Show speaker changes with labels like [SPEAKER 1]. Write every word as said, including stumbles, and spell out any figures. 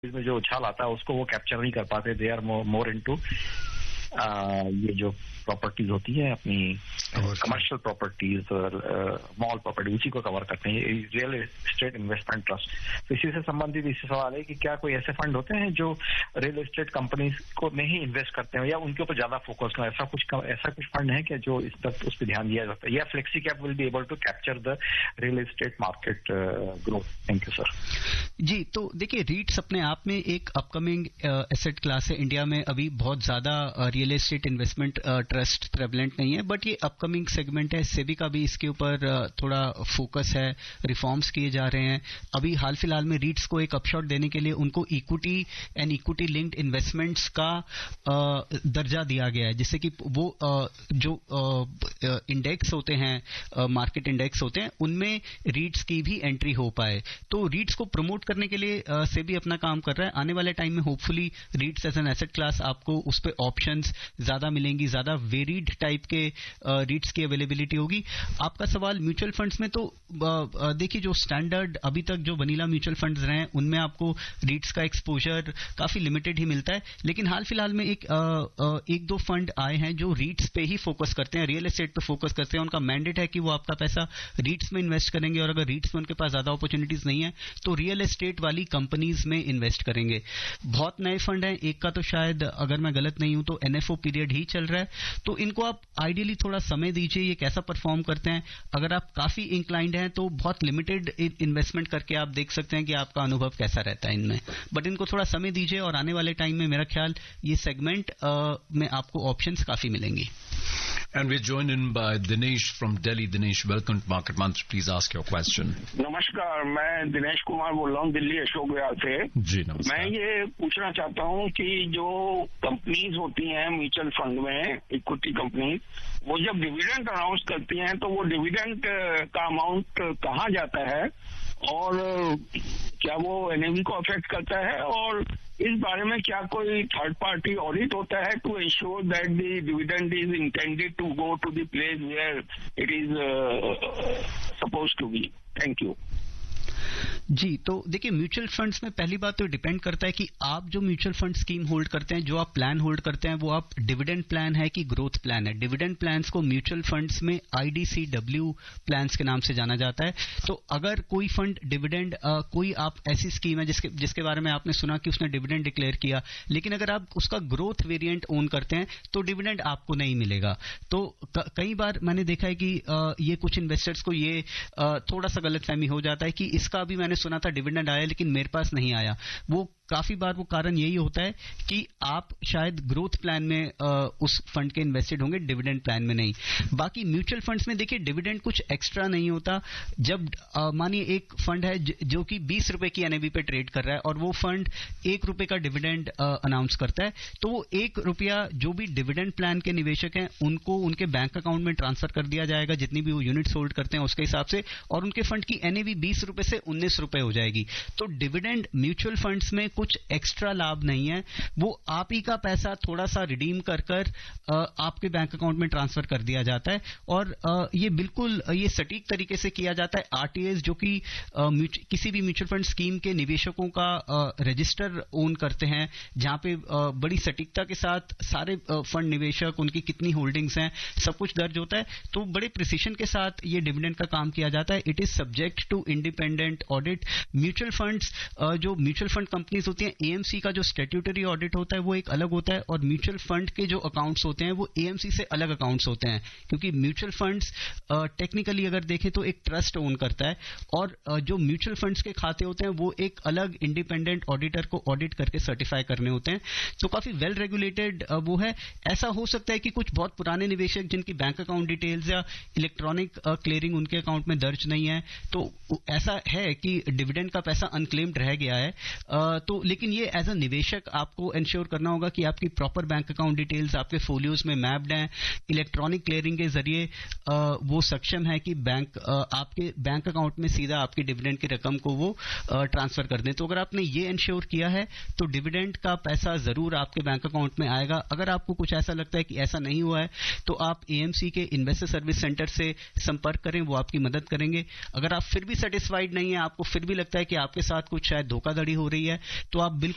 [SPEAKER 1] इसमें जो उछाल आता है उसको वो कैप्चर नहीं कर पाते। दे आर मोर इनटू ये जो प्रॉपर्टीज होती है अपनी कमर्शियल प्रॉपर्टीज और मॉल प्रॉपर्टी, उसी को कवर करते हैं रियल एस्टेट इन्वेस्टमेंट ट्रस्ट। तो इसी से संबंधित इसी सवाल है कि क्या कोई ऐसे फंड होते हैं जो रियल एस्टेट कंपनीज को में ही इन्वेस्ट करते हैं या उनके ऊपर ज्यादा फोकस हो? ऐसा कुछ ऐसा कुछ फंड है क्या जो इस तक उस पर ध्यान दिया जाता है, या flexi cap will be able to capture the real estate market growth? Thank you sir.
[SPEAKER 2] जी, तो देखिए रीट्स अपने आप में एक अपकमिंग एसेट क्लास है। इंडिया में अभी बहुत ज्यादा real estate investment trust prevalent नहीं है, बट ये अपकमिंग सेगमेंट है। सेबी का भी इसके ऊपर थोड़ा फोकस है, रिफॉर्म्स किए जा रहे हैं। अभी हाल फिलहाल में रीट्स को एक अपशॉट देने के लिए उनको equity and equity linked investments का दर्जा दिया गया है, जिससे कि वो जो इंडेक्स होते हैं, मार्केट इंडेक्स होते हैं, उनमें रीट्स की भी एंट्री हो पाए। तो रीट्स को प्रमोट करने के लिए सेबी अपना काम कर रहा है। आने वाले टाइम में hopefully रीट्स as an asset class आपको उस पर ऑप्शंस ज्यादा मिलेंगी, ज्यादा वेरिड टाइप के रीट्स की अवेलेबिलिटी होगी। आपका सवाल म्यूचुअल फंड्स में, तो देखिए जो स्टैंडर्ड अभी तक जो वनीला म्यूचुअल फंड्स रहे हैं उनमें आपको रीट्स का एक्सपोजर काफी लिमिटेड ही मिलता है। लेकिन हाल फिलहाल में एक एक दो फंड आए हैं जो रीट्स पे ही फोकस करते हैं, रियल एस्टेट पे फोकस करते हैं। उनका मैंडेट है कि वो आपका पैसा रीट्स में इन्वेस्ट करेंगे, और अगर रीट्स में उनके पास ज्यादा अपॉर्चुनिटीज नहीं है तो रियल एस्टेट वाली कंपनीज में इन्वेस्ट करेंगे। बहुत नए फंड हैं, एक का तो शायद अगर मैं गलत नहीं हूं तो एनएफओ पीरियड ही चल रहा है, तो इनको आप आइडियली थोड़ा समय दीजिए, ये कैसा परफॉर्म करते हैं। अगर आप काफी इंक्लाइंड हैं तो बहुत लिमिटेड इन्वेस्टमेंट करके आप देख सकते हैं कि आपका अनुभव कैसा रहता है इनमें, बट इनको थोड़ा समय दीजिए और आने वाले टाइम में मेरा ख्याल ये सेगमेंट में आपको ऑप्शंस काफी मिलेंगी।
[SPEAKER 3] And we're joined in by Dinesh from Delhi. Dinesh, welcome to Market Month. Please ask your question.
[SPEAKER 4] नमस्कार, मैं दिनेश कुमार बोल रहा हूँ दिल्ली अशोक विहार से।
[SPEAKER 3] जी नमस्कार।
[SPEAKER 4] मैं ये पूछना चाहता हूँ कि जो कंपनीज होती हैं म्यूचुअल फंड में, इक्विटी कंपनी, वो जब डिविडेंड अनाउंस करती हैं तो वो डिविडेंड का अमाउंट कहाँ जाता है और क्या वो एनएवी को अफेक्ट करता है, और इस बारे में क्या कोई थर्ड पार्टी ऑडिट होता है to ensure that the dividend is intended to go to the place where it is supposed to be? Thank you.
[SPEAKER 2] जी, तो देखिए म्यूचुअल फंड्स में पहली बात तो डिपेंड करता है कि आप जो म्यूचुअल फंड स्कीम होल्ड करते हैं, जो आप प्लान होल्ड करते हैं, वो आप डिविडेंड प्लान है कि ग्रोथ प्लान है। डिविडेंड प्लान्स को म्यूचुअल फंड्स में आईडीसीडब्ल्यू प्लान्स के नाम से जाना जाता है। तो अगर कोई फंड डिविडेंड, कोई आप ऐसी स्कीम है जिसके जिसके बारे में आपने सुना कि उसने डिविडेंड डिक्लेयर किया, लेकिन अगर आप उसका ग्रोथ वेरिएंट ओन करते हैं तो डिविडेंड आपको नहीं मिलेगा। तो क, कई बार मैंने देखा है कि आ, ये कुछ इन्वेस्टर्स को ये आ, थोड़ा सा गलतफहमी हो जाता है कि इसका भी मैंने सुना था डिविडेंड आया लेकिन मेरे पास नहीं आया। वो काफी बार वो कारण यही होता है कि आप शायद ग्रोथ प्लान में आ, उस फंड के इन्वेस्टेड होंगे, डिविडेंड प्लान में नहीं। बाकी म्यूचुअल फंड्स में देखिए डिविडेंड कुछ एक्स्ट्रा नहीं होता। जब मानिए एक फंड है ज, जो कि बीस रुपए की एनएवी पे ट्रेड कर रहा है और वो फंड एक रुपए का डिविडेंड अनाउंस करता है, तो वो एक रुपया जो भी डिविडेंड प्लान के निवेशक हैं उनको उनके बैंक अकाउंट में ट्रांसफर कर दिया जाएगा, जितनी भी वो यूनिट्स होल्ड करते हैं उसके हिसाब से, और उनके फंड की एनएवी बीस रुपए से उन्नीस रुपए हो जाएगी। तो डिविडेंड म्यूचुअल फंड्स में कुछ एक्स्ट्रा लाभ नहीं है, वो आप ही का पैसा थोड़ा सा रिडीम कर कर आपके बैंक अकाउंट में ट्रांसफर कर दिया जाता है, और ये बिल्कुल ये सटीक तरीके से किया जाता है। आरटीएस जो कि किसी भी म्यूचुअल फंड स्कीम के निवेशकों का रजिस्टर ओन करते हैं, जहां पे बड़ी सटीकता के साथ सारे फंड निवेशक, उनकी कितनी होल्डिंग्स हैं, सब कुछ दर्ज होता है। तो बड़े प्रिसीशन के साथ ये डिविडेंड का काम किया जाता है। It is subject to independent audit. Mutual funds, जो म्यूचुअल फंड कंपनीज होती हैं, एएमसी का जो स्टैट्यूटरी ऑडिट होता है वो एक अलग होता है, और म्यूचुअल फंड के जो अकाउंट्स होते हैं वो एएमसी से अलग अकाउंट्स होते हैं, क्योंकि म्यूचुअल फंड्स टेक्निकली अगर देखें तो एक ट्रस्ट ओन करता है, और uh, जो म्यूचुअल फंड्स के खाते होते हैं वो एक अलग इंडिपेंडेंट ऑडिटर को ऑडिट करके सर्टिफाई करने होते हैं। तो काफी वेल रेगुलेटेड uh, वो है। ऐसा हो सकता है कि कुछ बहुत पुराने निवेशक जिनकी बैंक अकाउंट डिटेल्स या इलेक्ट्रॉनिक क्लियरिंग उनके अकाउंट में दर्ज नहीं है, तो ऐसा है कि डिविडेंड का पैसा अनक्लेम्ड रह गया है। uh, तो लेकिन ये एज अ निवेशक आपको इंश्योर करना होगा कि आपकी प्रॉपर बैंक अकाउंट डिटेल्स आपके फोलियोज में मैप्ड हैं, इलेक्ट्रॉनिक क्लियरिंग के जरिए वो सक्षम है कि बैंक आपके बैंक अकाउंट में सीधा आपकी डिविडेंड की रकम को वो ट्रांसफर कर दें। तो अगर आपने ये इंश्योर किया है तो डिविडेंड का पैसा जरूर आपके बैंक अकाउंट में आएगा। अगर आपको कुछ ऐसा लगता है कि ऐसा नहीं हुआ है तो आप एएमसी के इन्वेस्टर सर्विस सेंटर से संपर्क करें, वो आपकी मदद करेंगे। अगर आप फिर भी सेटिस्फाइड नहीं है, आपको फिर भी लगता है कि आपके साथ कुछ शायद धोखाधड़ी हो रही है, तो आप बिल्कुल